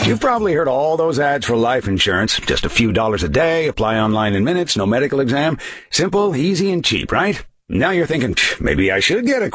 You've probably heard all those ads for life insurance. Just a few dollars a day, apply online in minutes, no medical exam. Simple, easy, and cheap, right? Now you're thinking, maybe I should get a